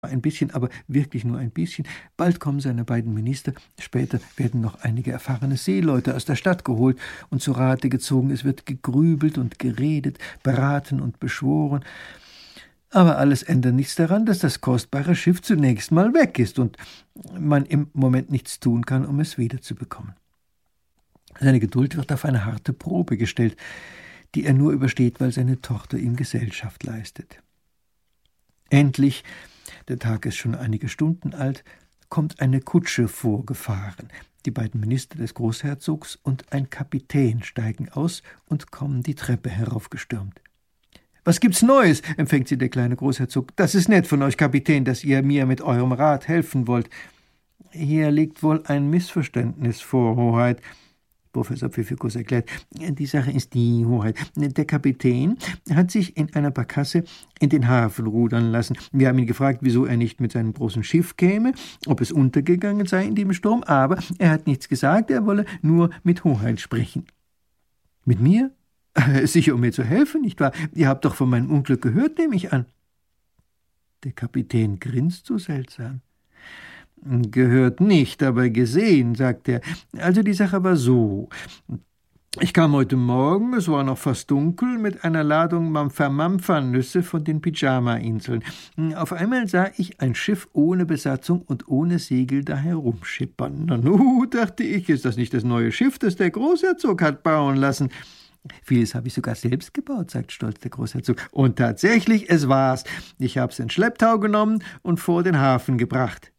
ein bisschen, aber wirklich nur ein bisschen. Bald kommen seine beiden Minister, später werden noch einige erfahrene Seeleute aus der Stadt geholt und zu Rate gezogen. Es wird gegrübelt und geredet, beraten und beschworen. Aber alles ändert nichts daran, dass das kostbare Schiff zunächst mal weg ist und man im Moment nichts tun kann, um es wiederzubekommen. Seine Geduld wird auf eine harte Probe gestellt, die er nur übersteht, weil seine Tochter ihm Gesellschaft leistet. Endlich, der Tag ist schon einige Stunden alt, kommt eine Kutsche vorgefahren. Die beiden Minister des Großherzogs und ein Kapitän steigen aus und kommen die Treppe heraufgestürmt. »Was gibt's Neues?« empfängt sie der kleine Großherzog. »Das ist nett von euch, Kapitän, dass ihr mir mit eurem Rat helfen wollt.« »Hier liegt wohl ein Missverständnis vor, Hoheit«, Professor Pfiffikus erklärt. »Die Sache ist die, Hoheit. Der Kapitän hat sich in einer Barkasse in den Hafen rudern lassen. Wir haben ihn gefragt, wieso er nicht mit seinem großen Schiff käme, ob es untergegangen sei in dem Sturm, aber er hat nichts gesagt, er wolle nur mit Hoheit sprechen.« »Mit mir? Sicher, um mir zu helfen, nicht wahr? Ihr habt doch von meinem Unglück gehört, nehme ich an.« Der Kapitän grinst so seltsam. »Gehört nicht, aber gesehen«, sagt er. »Also die Sache war so. Ich kam heute Morgen, es war noch fast dunkel, mit einer Ladung Mampfer-Mampfer-Nüsse von den Pyjama-Inseln. Auf einmal sah ich ein Schiff ohne Besatzung und ohne Segel da herumschippern. Nanu, dachte ich, ist das nicht das neue Schiff, das der Großherzog hat bauen lassen?« »Vieles habe ich sogar selbst gebaut«, sagt stolz der Großherzog. »Und tatsächlich, es war's. Ich habe es in Schlepptau genommen und vor den Hafen gebracht.«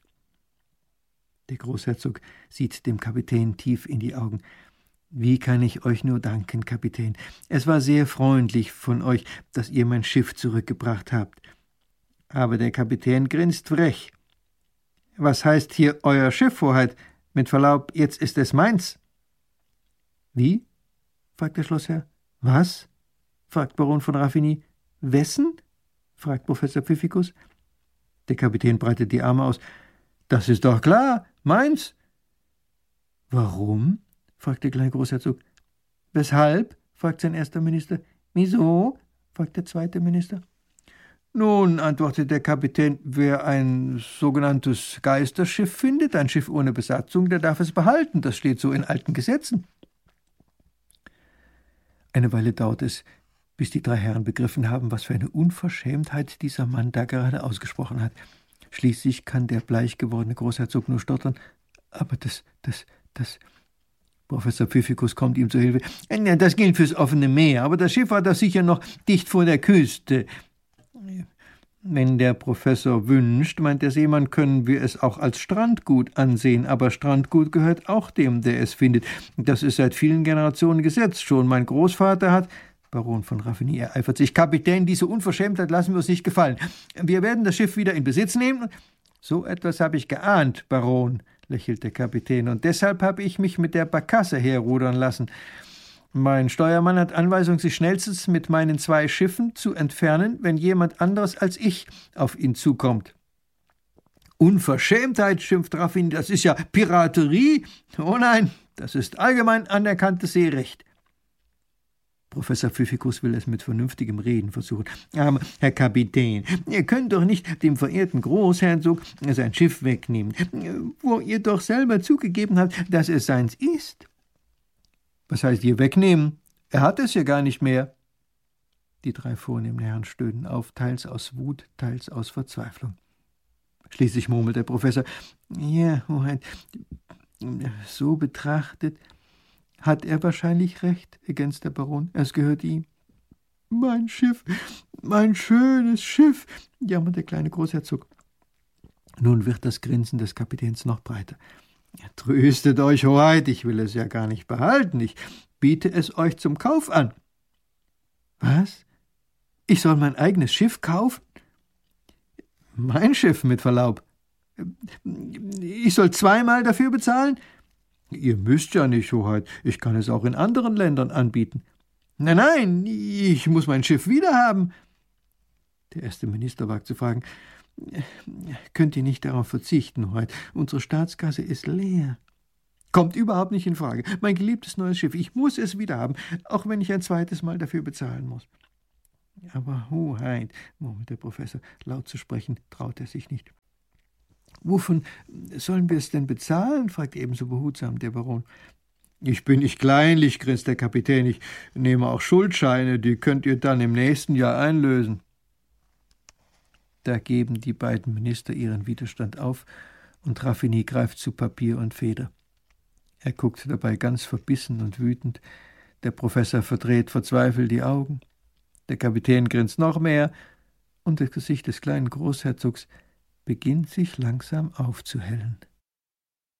Der Großherzog sieht dem Kapitän tief in die Augen. »Wie kann ich euch nur danken, Kapitän? Es war sehr freundlich von euch, dass ihr mein Schiff zurückgebracht habt.« Aber der Kapitän grinst frech. »Was heißt hier euer Schiff, Hoheit? Mit Verlaub, jetzt ist es meins.« »Wie?« fragt der Schlossherr. »Was?« fragt Baron von Raffigny. »Wessen?« fragt Professor Pfiffikus. Der Kapitän breitet die Arme aus. »Das ist doch klar, meins.« »Warum?« fragt der kleine Großherzog. »Weshalb?« fragt sein erster Minister. »Wieso?« fragt der zweite Minister. »Nun«, antwortet der Kapitän, »wer ein sogenanntes Geisterschiff findet, ein Schiff ohne Besatzung, der darf es behalten. Das steht so in alten Gesetzen.« Eine Weile dauert es, bis die drei Herren begriffen haben, was für eine Unverschämtheit dieser Mann da gerade ausgesprochen hat. Schließlich kann der bleich gewordene Großherzog nur stottern. »Aber das...« Professor Pfiffikus kommt ihm zu Hilfe. »Das gilt fürs offene Meer, aber das Schiff war doch sicher noch dicht vor der Küste.« »Wenn der Professor wünscht«, meint der Seemann, »können wir es auch als Strandgut ansehen, aber Strandgut gehört auch dem, der es findet. Das ist seit vielen Generationen Gesetz. Schon mein Großvater hat...« Baron von Raffigny ereifert sich. »Kapitän, diese Unverschämtheit lassen wir uns nicht gefallen. Wir werden das Schiff wieder in Besitz nehmen.« »So etwas habe ich geahnt, Baron«, lächelt der Kapitän, »und deshalb habe ich mich mit der Barkasse herrudern lassen. Mein Steuermann hat Anweisung, sich schnellstens mit meinen 2 Schiffen zu entfernen, wenn jemand anderes als ich auf ihn zukommt.« »Unverschämtheit«, schimpft Raffigny, »das ist ja Piraterie. Oh nein, das ist allgemein anerkanntes Seerecht.« Professor Pfiffikus will es mit vernünftigem Reden versuchen. »Aber, Herr Kapitän, ihr könnt doch nicht dem verehrten Großherzog sein Schiff wegnehmen, wo ihr doch selber zugegeben habt, dass es seins ist.« »Was heißt ihr wegnehmen? Er hat es ja gar nicht mehr.« Die 3 vornehmen Herren stöhnen auf, teils aus Wut, teils aus Verzweiflung. Schließlich murmelt der Professor. »Ja, Hoheit, so betrachtet hat er wahrscheinlich recht«, ergänzt der Baron. »Es gehört ihm.« »Mein Schiff, mein schönes Schiff«, jammert der kleine Großherzog. Nun wird das Grinsen des Kapitäns noch breiter. »Tröstet euch, Hoheit, ich will es ja gar nicht behalten. Ich biete es euch zum Kauf an.« »Was? Ich soll mein eigenes Schiff kaufen?« »Mein Schiff, mit Verlaub.« »Ich soll 2-mal dafür bezahlen?« »Ihr müsst ja nicht, Hoheit. Ich kann es auch in anderen Ländern anbieten.« »Nein, ich muss mein Schiff wiederhaben.« Der erste Minister wagt zu fragen, »Könnt ihr nicht darauf verzichten, Hoheit? Unsere Staatskasse ist leer.« »Kommt überhaupt nicht in Frage. Mein geliebtes neues Schiff, ich muss es wiederhaben, auch wenn ich ein 2. Mal dafür bezahlen muss.« Aber Hoheit, murmelt der Professor, laut zu sprechen traut er sich nicht. »Wovon sollen wir es denn bezahlen?« fragt ebenso behutsam der Baron. »Ich bin nicht kleinlich«, grinst der Kapitän, »ich nehme auch Schuldscheine, die könnt ihr dann im nächsten Jahr einlösen.« Da geben die beiden Minister ihren Widerstand auf, und Raffinie greift zu Papier und Feder. Er guckt dabei ganz verbissen und wütend, der Professor verdreht verzweifelt die Augen, der Kapitän grinst noch mehr, und das Gesicht des kleinen Großherzogs beginnt sich langsam aufzuhellen.